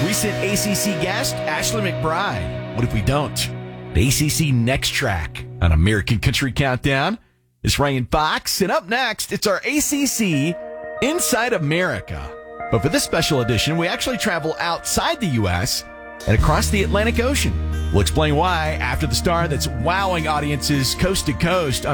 recent ACC guest, Ashley McBryde. What if we don't? The ACC Next Track on American Country Countdown is Ryan Fox. And up next, it's our ACC Inside America. But for this special edition, we actually travel outside the U.S. and across the Atlantic Ocean. We'll explain why after the star that's wowing audiences coast to coast.